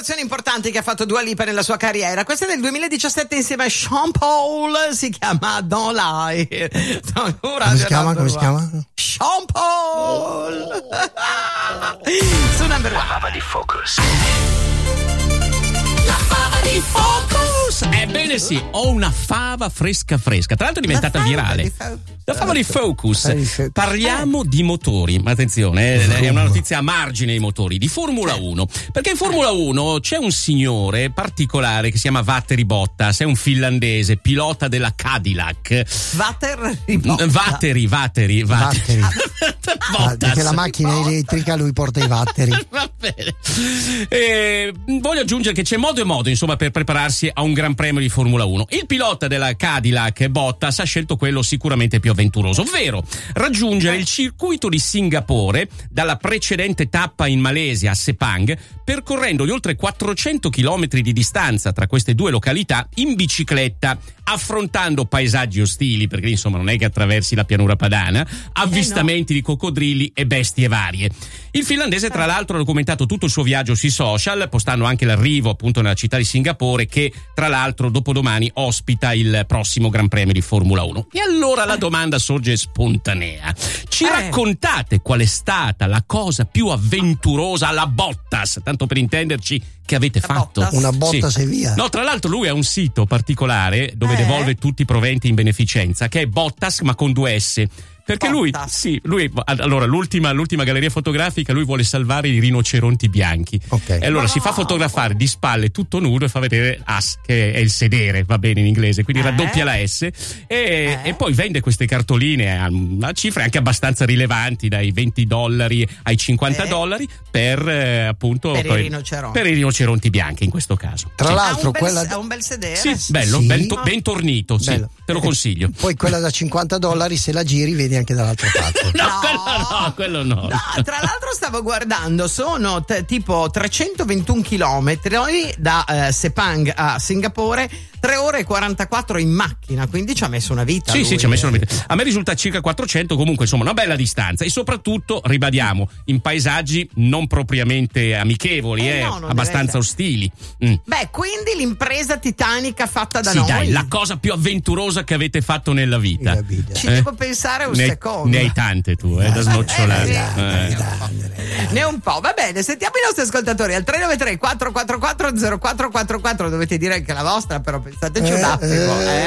collaborazioni importanti che ha fatto Dua Lipa nella sua carriera. Questa è del 2017 insieme a Sean Paul, si chiama Don't Lie. Come si chiama? Sean Paul. Su Number One. La fava di Focus. La fava di Focus. Ebbene sì, ho una fava fresca. Tra l'altro è diventata virale. La fava di Focus. Parliamo di motori. Attenzione, è una notizia a margine dei motori, di Formula 1. Perché in Formula 1 c'è un signore particolare che si chiama Valtteri Bottas, è un finlandese, pilota della Cadillac. Valtteri. Perché la macchina elettrica lui porta i Valtteri. Va bene. Voglio aggiungere che c'è modo e modo, insomma, per prepararsi a un Gran Premio di Formula 1. Il pilota della Cadillac, Bottas, ha scelto quello sicuramente più avventuroso, ovvero raggiungere il circuito di Singapore dalla precedente tappa in Malesia a Sepang, percorrendo gli oltre 400 chilometri di distanza tra queste due località in bicicletta, affrontando paesaggi ostili, perché insomma non è che attraversi la pianura padana, avvistamenti di coccodrilli e bestie varie. Il finlandese tra l'altro ha documentato tutto il suo viaggio sui social, postando anche l'arrivo appunto nella città di Singapore, che tra l'altro dopodomani ospita il prossimo Gran Premio di Formula 1. E allora la domanda sorge spontanea: ci raccontate qual è stata la cosa più avventurosa alla Bottas, tanto per intenderci, che avete fatto? Bottas? Una Bottas e via. No, tra l'altro lui ha un sito particolare dove devolve tutti i proventi in beneficenza, che è Bottas ma con 2 S. Perché lui allora l'ultima galleria fotografica, lui vuole salvare i rinoceronti bianchi. Okay. E allora si fa fotografare di spalle tutto nudo e fa vedere as, che è il sedere, va bene in inglese, quindi raddoppia la S e poi vende queste cartoline a cifre anche abbastanza rilevanti, dai $20 ai $50 per appunto per i rinoceronti bianchi in questo caso. Tra l'altro ha un bel sedere. Sì, bello, Sì. ben tornito, sì, te lo consiglio. Poi quella da $50, se la giri vedi anche dall'altra parte. Quello no. Tra l'altro stavo guardando, sono tipo 321 chilometri da Sepang a Singapore, 3 ore e 44 in macchina, quindi ci ha messo una vita. Sì, ci ha messo una vita. A me risulta circa 400, comunque insomma una bella distanza, e soprattutto, ribadiamo, in paesaggi non propriamente amichevoli, abbastanza ostili. Beh, quindi l'impresa titanica fatta da noi. Dai, la cosa più avventurosa che avete fatto nella vita. Ci devo pensare un secondo. Ne hai tante tu, da snocciolare. Ne è un po', va bene, sentiamo i nostri ascoltatori al 393 444 0444, dovete dire anche la vostra, però pensateci un attimo.